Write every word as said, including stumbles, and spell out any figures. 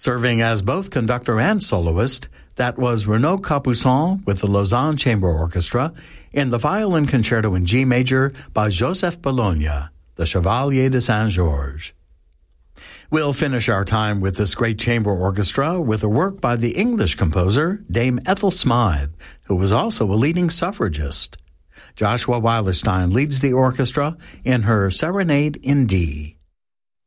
Serving as both conductor and soloist, that was Renaud Capuçon with the Lausanne Chamber Orchestra in the Violin Concerto in G Major by Joseph Bologna, the Chevalier de Saint-Georges. We'll finish our time with this great chamber orchestra with a work by the English composer Dame Ethel Smythe, who was also a leading suffragist. Joshua Weilerstein leads the orchestra in her Serenade in D.